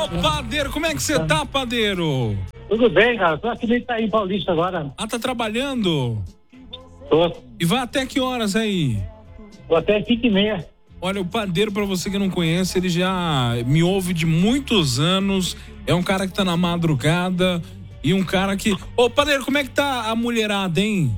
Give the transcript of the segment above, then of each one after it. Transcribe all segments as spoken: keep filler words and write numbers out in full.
Ô, padeiro, como é que você tá, padeiro? Tudo bem, cara. Tô aqui no Itaim Paulista agora. Ah, tá trabalhando? Tô. E vai até que horas aí? Tô até cinco e meia. Olha, o padeiro, pra você que não conhece, ele já me ouve de muitos anos. É um cara que tá na madrugada e um cara que... Ô, padeiro, como é que tá a mulherada, hein?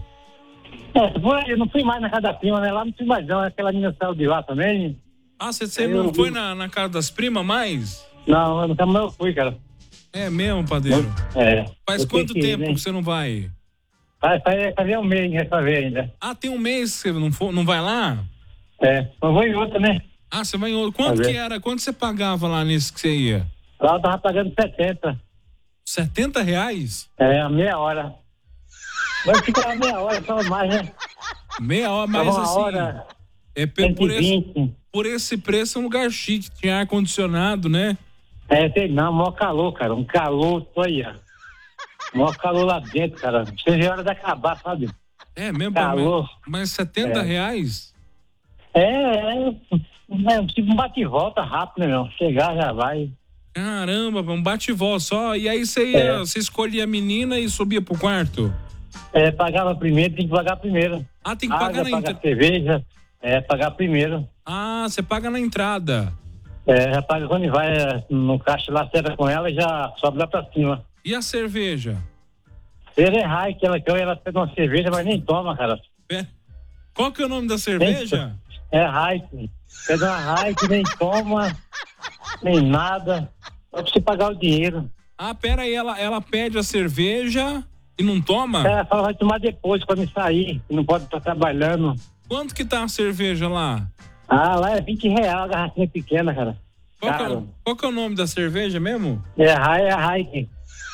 É, foi, eu não fui mais na casa da prima, né? Lá não fui mais não. Aquela menina saiu de lá também. Ah, você não eu... foi na, na casa das primas mais? Não, eu nunca mais fui, cara. É mesmo, padeiro? É. Faz quanto tempo que você não vai? Vai fazer um mês essa vez ainda. Ah, tem um mês que você não, for, não vai lá? É, mas vou em outra, né? Ah, você vai em outra. Quanto que era? Quanto você pagava lá nesse que você ia? Lá eu tava pagando setenta. setenta reais? É, a meia hora. Mas fica lá meia hora, só mais, né? Meia hora, mas uma assim... hora, é por esse, por esse preço é um lugar chique, tinha ar-condicionado, né? É, tem não, maior calor, cara. Um calor, tô aí, ó. Maior calor lá dentro, cara. Seja hora de acabar, sabe? É mesmo? Calor. Mas, mas setenta reais? É, é, é tipo um bate-volta rápido, né, meu? Chegar já vai. Caramba, um bate-volta só. E aí você ia, é. você escolhia a menina e subia pro quarto? É, pagava primeiro, tem que pagar primeiro. Ah, tem que pagar ah, na entrada. cerveja, é, pagar primeiro. Ah, você paga na entrada. É, já paga quando vai no caixa lá, senta com ela e já sobe lá pra cima. E a cerveja? Cerveja é High, que ela quer, ela pega uma cerveja, mas nem toma, cara. É. Qual que é o nome da cerveja? É High. Pega uma High que nem toma, nem nada. Só pra você pagar o dinheiro. Ah, pera aí, ela, ela pede a cerveja e não toma? É, ela fala, vai tomar depois, quando sair, não pode estar trabalhando. Quanto que tá a cerveja lá? Ah, lá é vinte reais, a garrafinha pequena, cara. Qual que, é, qual que é o nome da cerveja mesmo? É High, é High.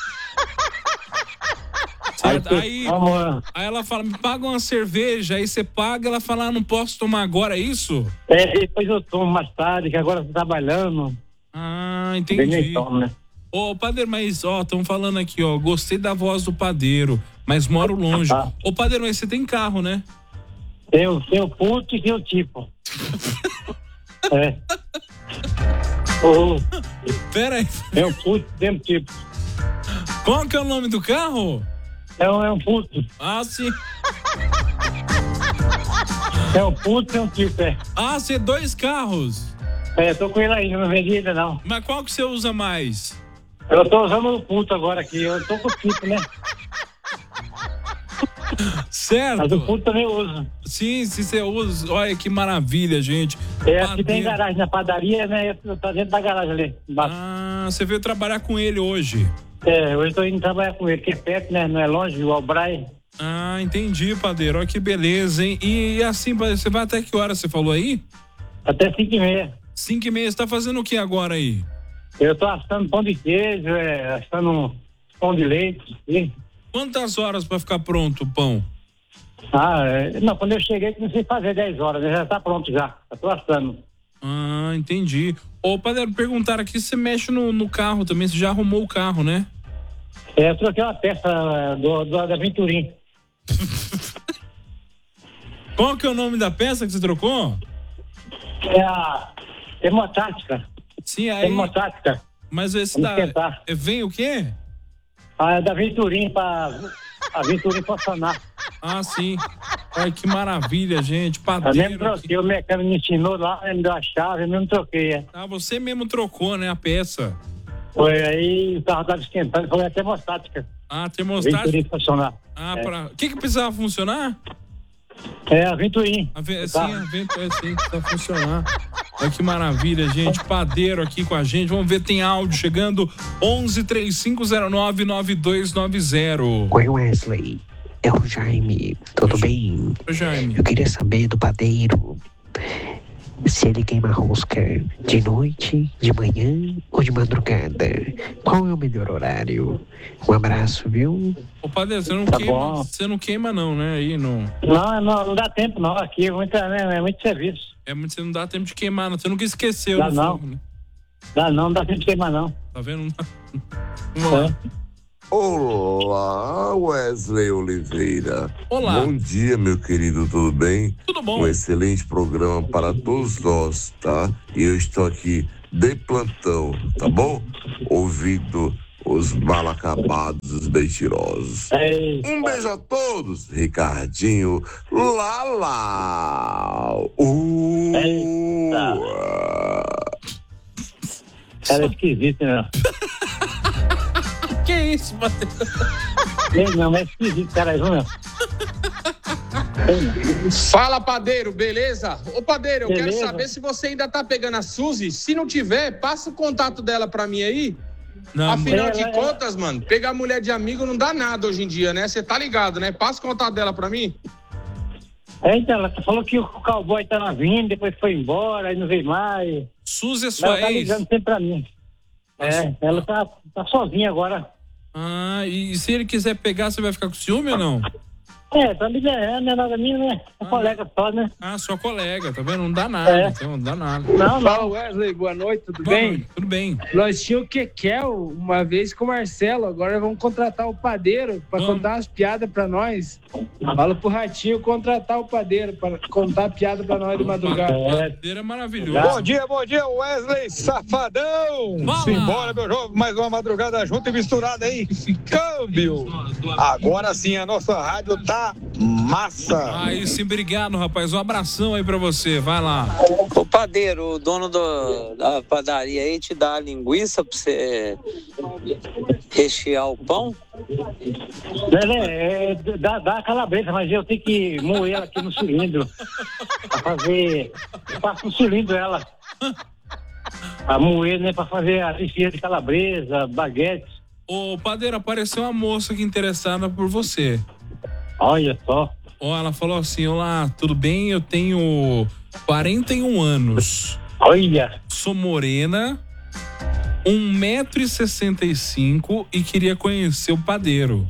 Certo, aí, aí ela fala, me paga uma cerveja, aí você paga, ela fala, ah, não posso tomar agora, é isso? É, depois eu tomo mais tarde, que agora eu tô trabalhando. Ah, entendi. Tomo, né? Ô, padeiro, mas, ó, estão falando aqui, ó, gostei da voz do padeiro, mas moro longe. Ah. Ô, padeiro, mas você tem carro, né? Tem, tem o ponto e tem o tipo. É. Oh. Pera aí. Tem um puto, tem um tipo. Qual que é o nome do carro? É um, é um puto. Ah, sim. É um puto e um tipo, é. Ah, você tem dois carros? É, tô com ele aí, não vendi ainda não. Mas qual que você usa mais? Eu tô usando o puto agora aqui, eu tô com o tipo, né? Certo. Mas o puto também eu uso. Sim, se você usa, olha que maravilha, gente. É, aqui tem garagem na padaria, né? Eu tô dentro da garagem ali, embaixo. Ah, você veio trabalhar com ele hoje? É, hoje tô indo trabalhar com ele, que é perto, né? Não é longe, o Albrai. Ah, entendi, padeiro. Olha que beleza, hein? E assim, você vai até que hora você falou aí? Até cinco e meia. Cinco e meia, você tá fazendo o que agora aí? Eu tô assando pão de queijo, é, assando pão de leite. E... Quantas horas pra ficar pronto o pão? Ah, é, não, quando eu cheguei comecei a fazer dez horas, né? Já tá pronto já, já tô assando. Ah, entendi. Ô, padeiro, perguntaram aqui se você mexe no, no carro também, você já arrumou o carro, né? É, eu troquei uma peça do, do, da Venturim. Qual que é o nome da peça que você trocou? É a termotática. Sim, aí... Termotática. Mas esse da... Tentar. Vem o quê? Ah, da Venturim pra... A Venturim funcionar. Ah, sim. Olha que maravilha, gente. Padeiro. Eu mesmo troquei, o mecânico me ensinou lá, me deu a chave, eu mesmo troquei. É. Ah, você mesmo trocou, né, a peça? Foi, aí o carro tava esquentando, foi a termostática. Ah, termostática. Venturim funcionar. Ah, é. Pra... O que que precisava funcionar? É, a Venturim. A ve... Sim, a Venturim, é, sim, precisa funcionar. Olha que maravilha, gente. Padeiro aqui com a gente. Vamos ver, tem áudio chegando. onze, três cinco zero nove, nove dois nove zero. Oi, Wesley. É o Jaime. Tudo bem? Oi, Jaime. Eu queria saber do padeiro se ele queima rosca de noite, de manhã ou de madrugada. Qual é o melhor horário? Um abraço, viu? Ô, padeiro, você não, tá queima, bom. você não queima não, né? Aí não... Não, não, não dá tempo não, aqui é, muita, né, é muito serviço. É, muito, você não dá tempo de queimar, não. Você nunca esqueceu. Dá não. Fogo, né? Dá não, não dá tempo de queimar não. Tá vendo? Vamos lá. É. Olá, Wesley Oliveira. Olá. Bom dia, meu querido, tudo bem? Tudo bom. Um excelente programa para todos nós, tá? E eu estou aqui de plantão, tá bom? Ouvindo os mal acabados, os mentirosos. Ei, Um beijo a todos, Ricardinho Lala. Uh, cara, é esquisito, né? Que isso, Matheus? Ei, não, é esquisito, cara, viu, meu? Fala, padeiro, beleza? Ô, padeiro, eu Beleza. quero saber se você ainda tá pegando a Suzy. Se não tiver, passa o contato dela pra mim aí. Não, Afinal ela- de ela- contas, mano, pegar mulher de amigo não dá nada hoje em dia, né? Você tá ligado, né? Passa o contato dela pra mim. É, então, ela falou que o cowboy tava vindo, depois foi embora, aí não veio mais. Suzy é Ela sua tá ex? ligando sempre pra mim. É, ela tá, tá sozinha agora. Ah, e se ele quiser pegar, você vai ficar com ciúme ou não? É, tá liberando, não é nada minha, né? É colega só, né? Ah, sua colega, tá vendo? Não dá nada, É. então, não dá nada. Não, Fala, não. Wesley, boa noite, tudo Boa bem? noite, tudo bem. Nós tínhamos o Kekel uma vez com o Marcelo, agora vamos contratar o padeiro para Vamos. contar umas piadas para nós. Fala pro Ratinho contratar o padeiro para contar piada para nós de madrugada. É, Padeiro é maravilhoso. Bom dia, bom dia, Wesley Safadão! Fala! Simbora, meu jovem, mais uma madrugada junto e misturada aí. Câmbio! Agora sim, a nossa rádio tá massa! Aí sim, obrigado, rapaz. Um abração aí pra você. Vai lá. Ô padeiro, o dono do- da padaria aí te dá a linguiça pra você rechear o pão? é, é, dá, dá a calabresa, mas eu tenho que moer ela aqui no cilindro. Pra fazer. Eu faço no cilindro ela. A moer, né? Pra fazer a recheia de calabresa, baguete. Ô, padeiro, apareceu uma moça aqui interessada por você. Olha só. Ó, ela falou assim: olá, tudo bem? Eu tenho quarenta e um anos. Olha. Sou morena, um metro e sessenta e cinco e queria conhecer o padeiro.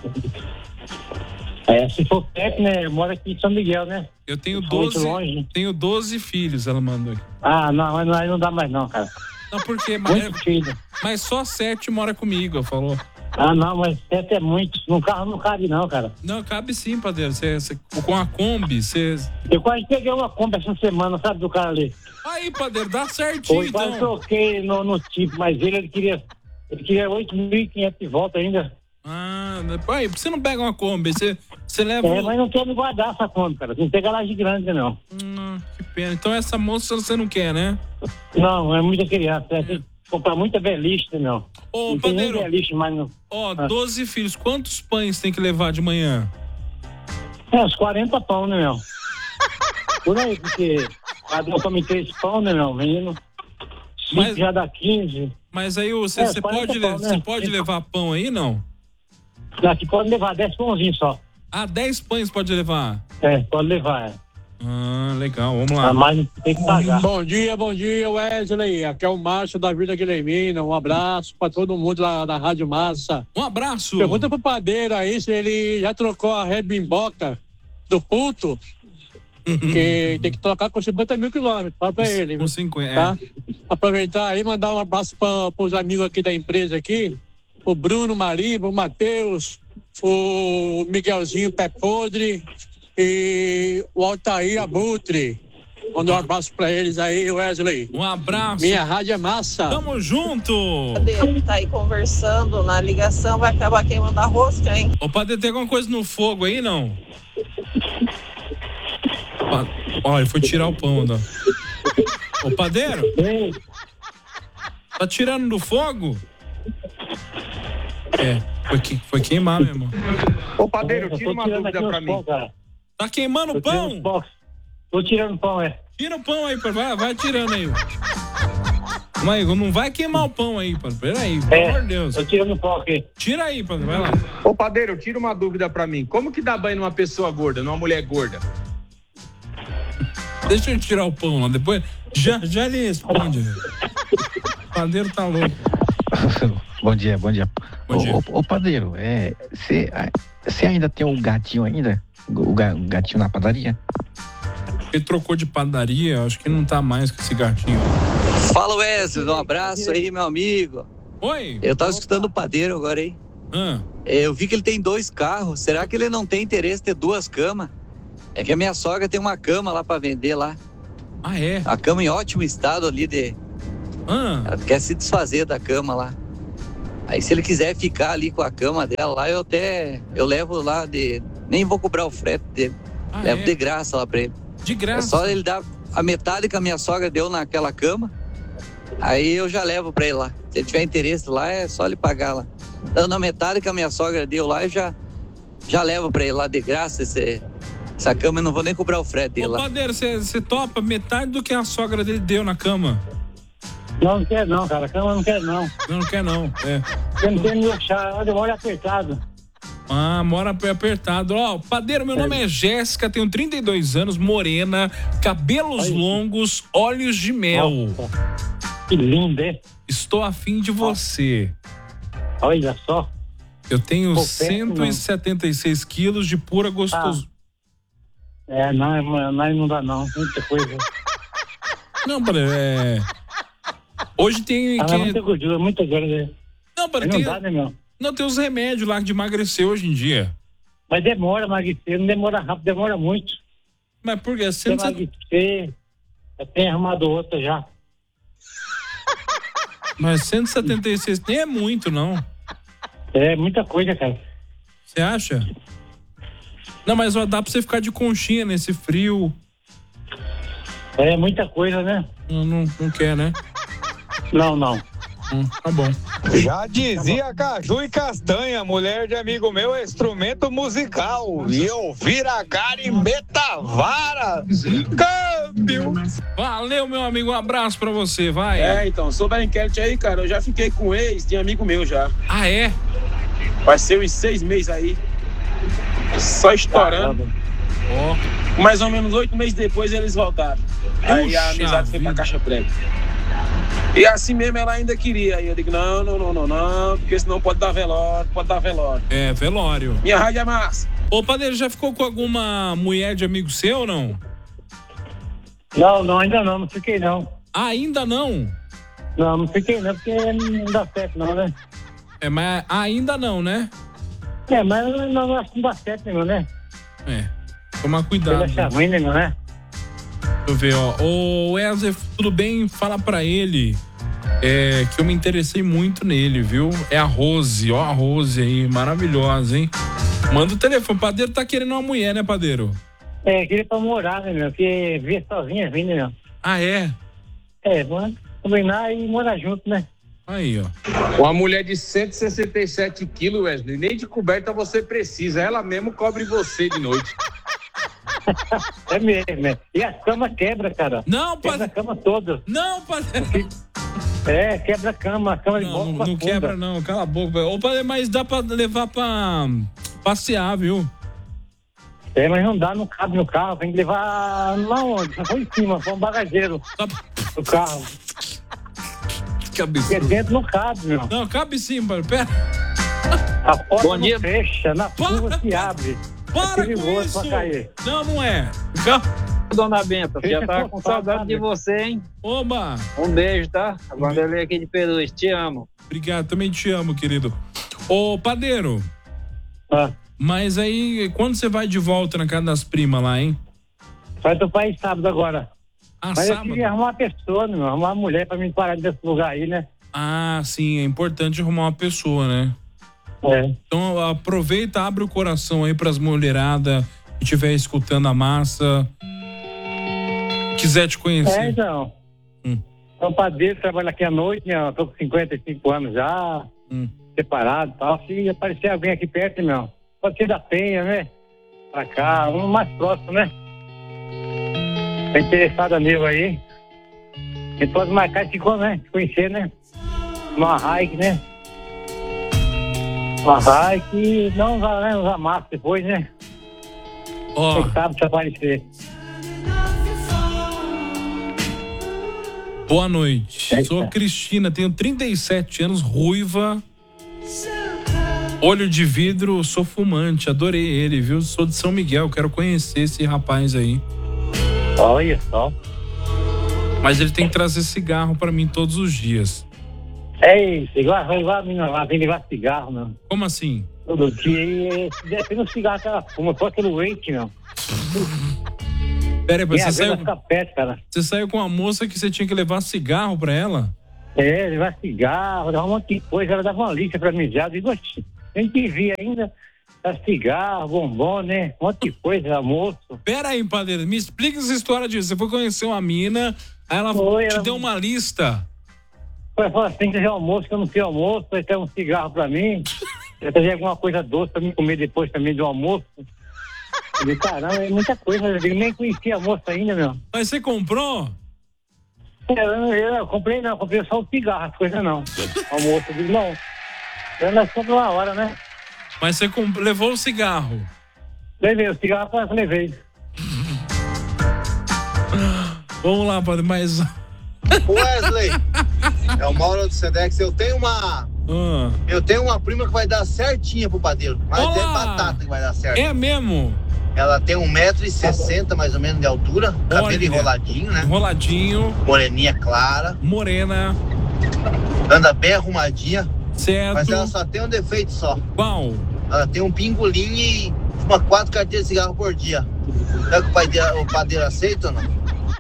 É, se for perto, né? Eu moro aqui em São Miguel, né? Eu tenho Se for muito doze, longe. tenho doze filhos, ela mandou aqui. Ah, não, mas não, aí não dá mais não, cara. Não, por quê? Mas, Muito filho. mas só sete mora comigo, ela falou. Ah, não, mas sete é muito. No carro não cabe não, cara. Não, cabe sim, padeiro. Você, você- com a Kombi, você... Eu quase peguei uma compra essa semana, sabe, do cara ali. Aí, padeiro, dá certinho, Foi, quase então. troquei no, no tipo, mas ele, ele queria ele queria oito mil e quinhentos de volta ainda. Ah, depois, aí, por que você não pega uma Kombi? Você, você leva... É, um- mas não quer me guardar essa compra, cara. Não tem garagem grande, não. Hum, que pena. Então essa moça você não quer, né? Não, é muita criança. É, tem que comprar muita beliche, não. Ô, não tem nem padeiro, beliche, mas não. ó, Ah. doze filhos. Quantos pães tem que levar de manhã? É, uns quarenta pão, né, meu? Por aí, porque cada um come três pão, né, meu? Menino. Cinco Mas- já dá quinze. Mas aí você, É, você quarenta pode, pão, le- né? você pode levar pão aí, não? Aqui pode levar dez pãozinhos só. Ah, dez pães pode levar. É, pode levar. É. Ah, legal, vamos A lá. mais tem que pagar. Bom dia, bom dia, Wesley. Aqui é o Márcio da Vila Guilhermina. Um abraço para todo mundo lá da Rádio Massa. Um abraço. Pergunta pro padeiro aí se ele já trocou a rebimboca do puto, que tem que trocar com cinquenta mil quilômetros. Fala pra ele, Com cinquenta, é. tá? Aproveitar aí e mandar um abraço para os amigos aqui da empresa aqui. O Bruno Mariba, o Matheus, o Miguelzinho Pé Podre e o Altair Abutre. Manda um abraço pra eles aí, Wesley. Um abraço. Minha rádio é massa. Tamo junto. Ele tá aí conversando na ligação, vai acabar queimando a rosca, hein? Ô, padeiro, tem alguma coisa no fogo aí, não? Pa- Ó, ele foi tirar o pão, ó. Ô, padeiro, Ei, tá tirando do fogo? É, foi, que, foi queimar mesmo. Ô, padeiro, eu tô tira uma tirando dúvida aqui pra os mim. pão, cara. Tá queimando Tô o tirando os pão? pão. Tô tirando pão, é. Tira o pão aí, pô. vai, vai tirando aí. Mas não vai queimar o pão aí, pô. Peraí, pelo É, amor de Deus. tô tirando pão aqui. Tira aí, pô. Vai lá. Ô, padeiro, tira uma dúvida pra mim. Como que dá banho numa pessoa gorda, numa mulher gorda? Deixa eu tirar o pão lá, depois já, já ele responde. O padeiro tá louco. Bom dia, bom dia. Bom dia. Ô, ô, ô, padeiro, é, você ainda tem um gatinho ainda? O, ga- o gatinho na padaria? Ele trocou de padaria, acho que não tá mais com esse gatinho. Fala, Wesley, um abraço aí, meu amigo. Oi? Eu tava escutando o padeiro agora aí. Ah, Eu vi que ele tem dois carros. Será que ele não tem interesse em ter duas camas? É que a minha sogra tem uma cama lá pra vender lá. ah, é? A cama em ótimo estado ali de, Ah. Ela quer se desfazer da cama lá. Aí se ele quiser ficar ali com a cama dela lá, eu até, eu levo lá de, nem vou cobrar o frete dele. Ah, levo é? de graça lá pra ele. De graça? É só ele dar a metade que a minha sogra deu naquela cama, aí eu já levo pra ele lá. Se ele tiver interesse lá, é só ele pagar lá. Dando a metade que a minha sogra deu lá, eu já, já levo pra ele lá de graça esse, essa cama, eu não vou nem cobrar o frete dele Ô, lá. padeiro, você topa metade do que a sogra dele deu na cama? Não, não quer não, cara. A cama não quer não. Não, não quer não, é. Você não tem meu chá, eu moro apertado. Ah, mora apertado. Ó, padeiro, meu nome é Jéssica, tenho trinta e dois anos, morena, cabelos longos, olhos de mel. Nossa, que lindo, hein? Estou afim de você. Olha só. Eu tenho Pô, cento e setenta e seis quilos de pura gostoso. Ah. É, não, não, não dá não, muita coisa. Não, padeiro, é... Hoje tem... Ah, que... muita gordura, muita gordura. Não, padeiro, não tem... dá, né, meu? Não, tem os remédios lá de emagrecer hoje em dia. Mas demora emagrecer, não demora rápido, demora muito. Mas por quê? Você emagrecer, eu tenho arrumado outra já. Mas cento e setenta e seis nem é muito, não. É muita coisa, cara. Você acha? Não, mas ó, dá pra você ficar de conchinha nesse frio. É muita coisa, né? Não, não, não quer, né? Não, não. Hum, tá bom. Já dizia Caju e Castanha, mulher de amigo meu é instrumento musical. E eu vira a cara e meta a vara. Câmbio. Valeu, meu amigo. Um abraço pra você, vai. É, então, sobre a enquete aí, cara, eu já fiquei com ex de amigo meu já. Ah, é? Vai ser uns seis meses aí. Só estourando. Ó. Oh. Mais ou menos oito meses depois eles voltaram. Aí Puxa a amizade foi pra caixa preta. E assim mesmo ela ainda queria. Aí eu digo, não, não, não, não, não, porque senão pode dar velório, pode dar velório. É, velório. Minha rádio é massa. Ô, padeiro, já ficou com alguma mulher de amigo seu ou não? Não, não, ainda não, não fiquei não. Ah, ainda não? Não, não fiquei não, porque não dá certo não, né? É, mas ainda não, né? É, mas não, não, acho que não dá certo nenhum, né? É, tomar cuidado. Ele acha ruim, nenhum, né? Deixa eu ver, ó. Ô, Wesley, tudo bem? Fala pra ele é, que eu me interessei muito nele, viu? É a Rose, ó a Rose aí, maravilhosa, hein? Manda o telefone. O padeiro tá querendo uma mulher, né, padeiro? É, queria pra morar, né, meu? Porque via sozinha, vindo, né, meu? Ah, é? É, vamos combinar e morar junto, né? Aí, ó. Uma mulher de cento e sessenta e sete quilos, Wesley, nem de coberta você precisa. Ela mesmo cobre você de noite. É mesmo, né? E a cama quebra, cara. Não, quebra a cama toda. Não, padeiro. É, quebra a cama, a cama de Não, volta não, pra não funda. quebra não, cala a boca. Ô, padeiro, mas dá pra levar pra passear, viu? É, mas não dá, não cabe no carro, tem que levar lá onde? Só em cima, foi um bagageiro do carro. Que absurdo. Porque dentro não cabe, meu. Não, cabe sim, padeiro. Pera. A porta Bom não dia. fecha, na curva se abre. Para é com isso! pra cair. Não, não é. Dona Benta, já Deixa tava eu com falar, saudade sabe? de você, hein? Oba! Um beijo, tá? A Vanderlei aqui de Perus, te amo. Obrigado, também te amo, querido. Ô, padeiro. Ah. Mas aí, quando você vai de volta na casa das primas lá, hein? Vai pro país sábado agora. Ah, Mas eu sábado? queria arrumar uma pessoa, meu, arrumar uma mulher pra me parar desse lugar aí, né? Ah, sim, é importante arrumar uma pessoa, né? É. Então aproveita, abre o coração aí pras mulheradas que estiver escutando a massa, quiser te conhecer. É, então. Hum. É um padeiro, trabalha aqui à noite, né? Eu tô com cinquenta e cinco anos já, hum. separado e tal. Se aparecer alguém aqui perto, meu, pode ser da Penha, né? Pra cá, um mais próximo, né? Tá interessado amigo aí. A gente pode marcar de né? Se conhecer, né? Uma hike, né? Uma hike, não usar, né? Usar massa depois, né? Ó. Quem sabe se aparecer. Boa noite. Sou a Cristina, tenho trinta e sete anos, ruiva, olho de vidro, sou fumante, adorei ele, viu? Sou de São Miguel, quero conhecer esse rapaz aí. Olha só. Mas ele tem que trazer cigarro pra mim todos os dias. É isso, igual, igual a menina lá, vem levar cigarro, meu. Como assim? Todo dia, e se der pelo cigarro que ela fuma, só aquele leite, meu. Pera aí, Minha você saiu, fica perto, cara. você saiu com uma moça que você tinha que levar cigarro pra ela? É, levar cigarro, levar um monte de coisa. Ela dava uma lista pra mim já. Eu digo, oxe, tem que vir ainda. Dá cigarro, bombom, né? Um monte de coisa, almoço. Pera aí, padeiro, me explica essa história disso. Você foi conhecer uma mina, aí ela Foi, te ela- deu uma lista. Ela falou assim, tem que fazer almoço, que eu não fiz almoço. Vai ter um cigarro pra mim. Vai trazer alguma coisa doce pra mim comer depois também do almoço. Eu digo, caramba, é muita coisa. Eu digo, nem conhecia almoço ainda, meu. Mas você comprou? Eu, eu, eu comprei não, comprei só o cigarro, as coisas não. Almoço, eu digo, não. Eu ainda compro uma hora, né? Mas você comp... levou o cigarro. Levei, o cigarro eu levei. Vamos lá, padre, mais... Wesley, é o Mauro do Sedex. Eu tenho uma. Ah. Eu tenho uma prima que vai dar certinha pro padeiro. Mas Olá! é batata que vai dar certo. É mesmo? Ela tem um metro e sessenta mais ou menos de altura. Cabelo Olha. enroladinho, né? Enroladinho. Moreninha clara. Morena. Anda bem arrumadinha. Certo. Mas ela só tem um defeito só. Qual? Ela tem um pingolim e uma quatro carteiras de cigarro por dia. Será que o padeiro, o padeiro aceita ou não?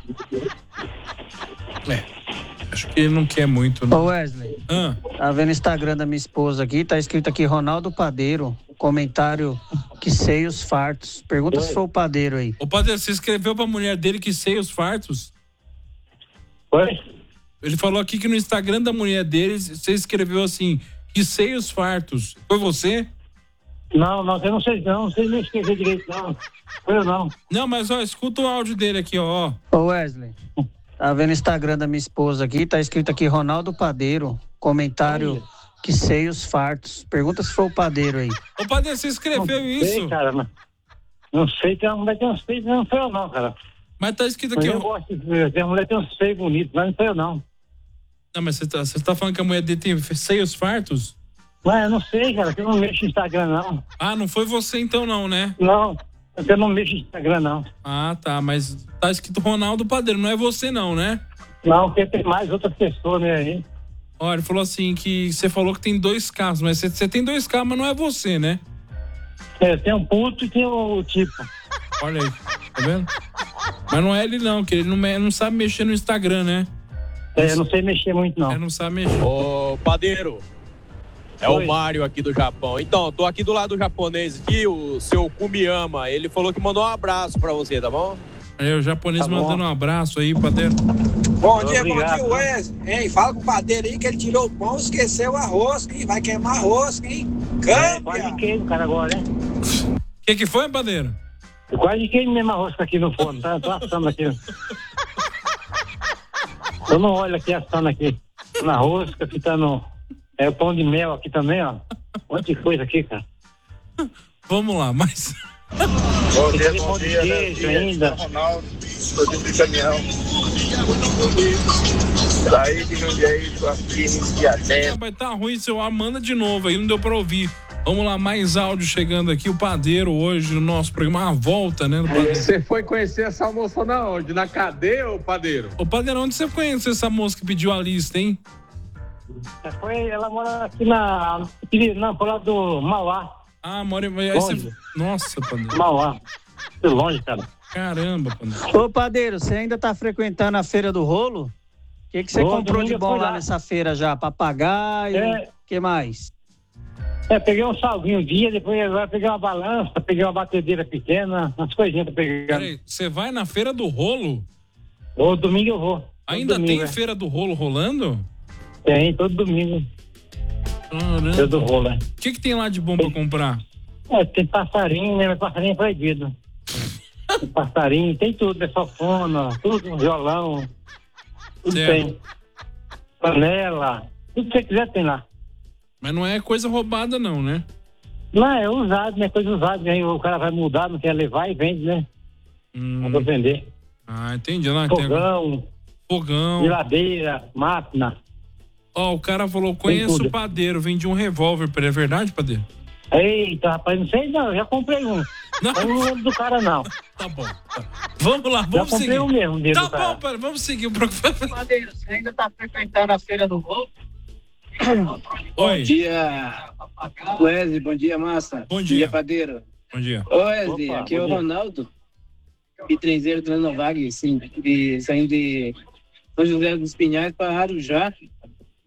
É. Acho que ele não quer muito, não. Ô Wesley, ah. tá vendo o Instagram da minha esposa aqui, tá escrito aqui Ronaldo Padeiro, comentário que seios fartos. Pergunta se foi o padeiro aí. O padeiro, você escreveu pra mulher dele que seios fartos? Oi? Ele falou aqui que no Instagram da mulher dele, você escreveu assim, que seios fartos. Foi você? Não, não, eu não sei não, não sei nem escrever direito, não. Foi eu não. Não, mas ó, escuta o áudio dele aqui, ó. Ô Wesley, tá vendo o Instagram da minha esposa aqui, tá escrito aqui Ronaldo Padeiro, comentário que seios fartos. Pergunta se foi o padeiro aí. Ô padeiro, você escreveu não isso? Sei, cara, mas não sei, tem uma mulher que tem uns feios, não foi eu não, cara. Mas tá escrito Mas aqui, eu ó. gosto de ver, tem uma mulher que tem uns feios bonitos, mas não foi eu não. Não, mas você tá, você tá falando que a mulher dele tem seios fartos? Mas eu não sei, cara, que eu não mexo no Instagram, não. Ah, não foi você então não, né? Não, eu não mexo no Instagram, não. Ah, tá, mas tá escrito Ronaldo Padeiro, não é você não, né? Não, porque tem mais outras pessoas, né, aí. Ó, ele falou assim que você falou que tem dois carros, mas você, você tem dois carros, mas não é você, né? É, tem um puto e tem o tipo. Olha aí, tá vendo? Mas não é ele não, que ele não, me- não sabe mexer no Instagram, né? É, eu não sei mexer muito, não. Ele não sabe mexer. Ô, padeiro. É Oi. o Mário aqui do Japão. Então, tô aqui do lado do japonês aqui, o seu Kumiyama. Ele falou que mandou um abraço pra você, tá bom? Aí o japonês Tá bom. mandando um abraço aí, Padeiro. Bom dia, Obrigado. bom dia, Wesley. Hein, fala com o padeiro aí que ele tirou o pão, esqueceu o arroz, hein? Vai queimar arroz, hein? É, Câmbia! quase queimo, cara, agora, hein? O que que foi, Padeiro? Eu quase queimo mesmo a rosca aqui no forno, tá? Tô assando aqui. Eu não olho aqui assando aqui. Tô na rosca, aqui tá no... É o pão de mel aqui também, ó. Um monte de coisa aqui, cara. Vamos lá, mas... Bom dia, bom dia, queijo ainda. Ronaldo, estou de caminhão. Saí de Jundiaí, tô aqui em Diadema. Vai tá ruim, seu ar, manda de novo aí, não deu pra ouvir. Vamos lá, mais áudio chegando aqui. O Padeiro hoje no nosso programa, uma volta, né? No Padeiro. Você foi conhecer essa moça na onde? Na cadeia, ô padeiro? Ô, Padeiro, onde você conhece essa moça que pediu a lista, hein? Foi, ela mora aqui na... Aqui, não, por lá do Mauá. Ah, mora... Aí Longe. você... Nossa, Padeiro. Mauá. Muito longe, cara. Caramba, Padeiro. Ô Padeiro, você ainda tá frequentando a Feira do Rolo? O que que você Ô, comprou domingo de eu bom fui lá lá. nessa feira já? Papagaio? O É. que mais? É, peguei um salguinho um dia, depois agora peguei uma balança, peguei uma batedeira pequena, umas coisinhas pra pegar. Peraí, você vai na Feira do Rolo? Ô, domingo eu vou. Todo Ainda domingo, tem é. Feira do Rolo rolando? Tem, todo domingo. Caramba. Feira do Rolo, é. O que que tem lá de bom pra comprar? É, tem passarinho, né? Mas passarinho é proibido. Tem passarinho, tem tudo, é sofona, tudo, violão, tudo Certo. tem. Panela, tudo que você quiser tem lá. Mas não é coisa roubada não, né? Não, é usado, né? Coisa usada, né? O cara vai mudar, não quer levar e vende, né? Hum. Pra vender. Ah, entendi. Lá tem Fogão, fogão. geladeira, máquina. Ó, o cara falou, conheço tudo. o Padeiro, vendi um revólver pra ele. É verdade, Padeiro? Eita, rapaz, não sei não, eu já comprei um. Não. Mas não lembro do cara, não. Tá bom. Tá. Vamos lá, Já vamos comprei seguir. um mesmo dele Tá do cara. bom, pera, vamos seguir o programa. Padeiro, você ainda tá frequentando a Feira do Rolo? Bom Oi. dia, Wesley. Bom dia, Massa. Bom dia. Padeiro. Bom dia. Ô, Wesley, Opa, aqui é bom o dia. Ronaldo, bitrenzeiro Transnovag, sim, de, saindo de São José dos Pinhais para Arujá.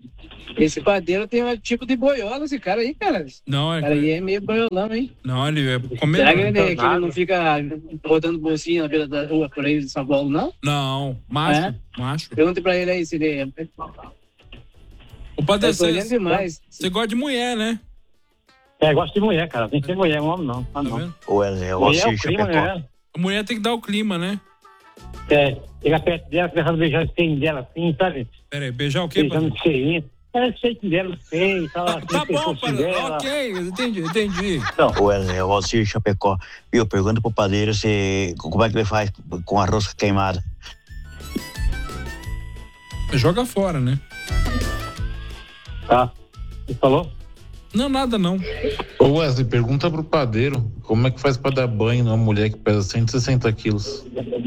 Esse padeiro tem um tipo de boiola, esse cara aí, cara. Não, é. O cara aí é meio boiolão, hein? Não, ele é Será que comedor. ele, que ele não fica rodando bolsinha na beira da rua por aí de São Paulo, não? Não, macho, É? macho. Pergunta pra ele aí se ele é. O Padre, Eu tô olhando você demais. você gosta de mulher, né? É, gosto de mulher, cara. Tem que ser mulher, homem não. Ah, não. Ô, Wesley, eu Mulher é o assisto clima, Chapecó. né? A mulher tem que dar o clima, né? É, chegar perto dela, começando a beijar o seio dela assim, sabe? Pera aí, beijar o quê, Beijando o seio. É, o seio dela, o seio e tal. Tá, assim, tá o pescoço bom, Padre. dela. Ok, entendi, entendi. Ô, Wesley, eu assisto Chapecó. Viu, pergunta pro padeiro se, como é que ele faz com a rosca queimada. Joga fora, né? Tá. Você falou? Não, nada não. Ô Wesley, pergunta pro padeiro como é que faz pra dar banho numa mulher que pesa cento e sessenta quilos.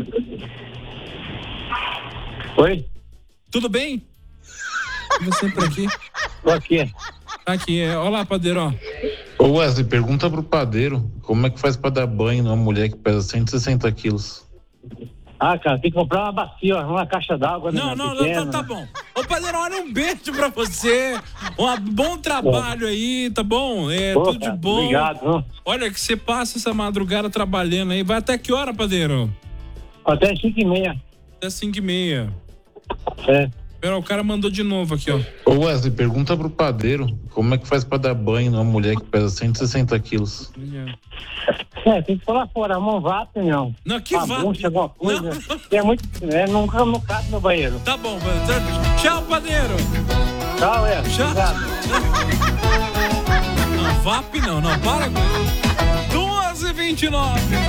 Oi? Tudo bem? Você por aqui? Tô aqui. Tá aqui, é. Olha lá, padeiro, ó. Ô Wesley, pergunta pro padeiro como é que faz pra dar banho numa mulher que pesa cento e sessenta quilos. Ah, cara, tem que comprar uma bacia, ó, uma caixa d'água. Não, né, não, não, pequena. tá, tá bom. Ô, padeiro, olha, um beijo pra você. Um bom trabalho aí, tá bom? É, Pô, tudo de cara, bom. obrigado, viu? Olha, que você passa essa madrugada trabalhando aí. Vai até que hora, padeiro? Até cinco e meia. Até cinco e meia. É. Pera, o cara mandou de novo aqui, ó. Ô Wesley, pergunta pro padeiro como é que faz pra dar banho numa mulher que pesa cento e sessenta quilos. É, tem que pular fora, arrumar um vapo, não. Não, que uma vapo? bucha, alguma coisa. É muito. É, não, não cabe no banheiro. Tá bom, padeiro. Tchau, padeiro. Tchau, é. Tchau. Não, V A P não, não, para com isso. duas e vinte e nove.